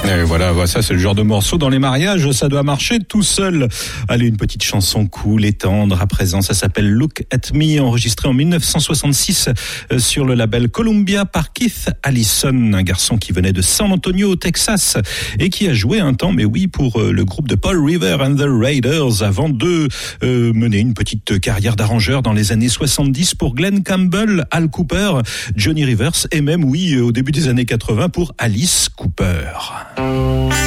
Et voilà, ça c'est le genre de morceau dans les mariages, ça doit marcher tout seul. Allez, une petite chanson cool et tendre à présent, ça s'appelle Look at Me, enregistré en 1966 sur le label Columbia par Keith Allison, un garçon qui venait de San Antonio au Texas et qui a joué un temps, mais oui, pour le groupe de Paul River and the Raiders avant de mener une petite carrière d'arrangeur dans les années 70 pour Glenn Campbell, Al Cooper, Johnny Rivers et même, oui, au début des années 80 pour Alice Cooper.